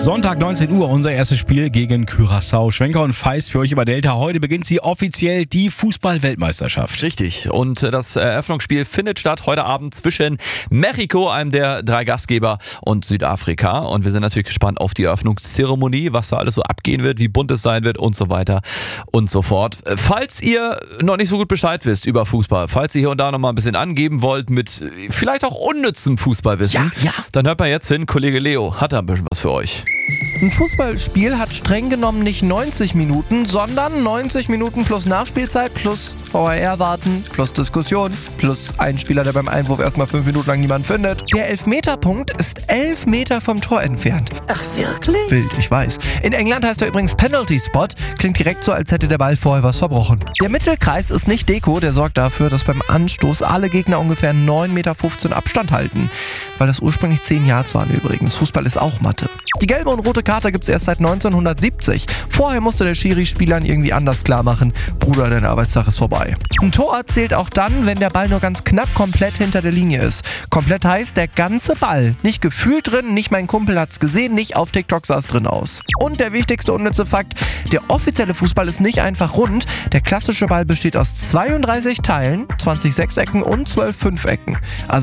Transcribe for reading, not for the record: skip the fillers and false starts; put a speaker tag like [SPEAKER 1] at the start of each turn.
[SPEAKER 1] Sonntag 19 Uhr, unser erstes Spiel gegen Curaçao. Schwenker und Feist für euch über Delta. Heute beginnt sie offiziell, die Fußball-Weltmeisterschaft.
[SPEAKER 2] Richtig. Und das Eröffnungsspiel findet statt heute Abend zwischen Mexiko, einem der 3 Gastgeber, und Südafrika. Und wir sind natürlich gespannt auf die Eröffnungszeremonie, was da alles so abgehen wird, wie bunt es sein wird und so weiter und so fort. Falls ihr noch nicht so gut Bescheid wisst über Fußball, falls ihr hier und da noch mal ein bisschen angeben wollt mit vielleicht auch unnützem Fußballwissen, dann hört mal jetzt hin. Kollege Leo hat da ein bisschen was für euch.
[SPEAKER 3] Ein Fußballspiel hat streng genommen nicht 90 Minuten, sondern 90 Minuten plus Nachspielzeit, plus VAR-Warten, plus Diskussion, plus ein Spieler, der beim Einwurf erstmal 5 Minuten lang niemanden findet. Der Elfmeterpunkt ist 11 Meter vom Tor entfernt.
[SPEAKER 4] Ach, wirklich?
[SPEAKER 3] Wild, ich weiß. In England heißt er übrigens Penalty Spot. Klingt direkt so, als hätte der Ball vorher was verbrochen. Der Mittelkreis ist nicht Deko, der sorgt dafür, dass beim Anstoß alle Gegner ungefähr 9,15 Meter Abstand halten. Weil das ursprünglich 10 Yards waren übrigens. Fußball ist auch Mathe. Die gelbe und rote Karte gibt's erst seit 1970. Vorher musste der Schiri Spielern irgendwie anders klar machen: Bruder, dein Arbeitstag ist vorbei. Ein Tor zählt auch dann, wenn der Ball nur ganz knapp komplett hinter der Linie ist. Komplett heißt der ganze Ball. Nicht gefühlt drin, nicht mein Kumpel hat's gesehen, nicht auf TikTok sah es drin aus. Und der wichtigste unnütze Fakt: Der offizielle Fußball ist nicht einfach rund. Der klassische Ball besteht aus 32 Teilen, 20 Sechsecken und 12 Fünfecken. Also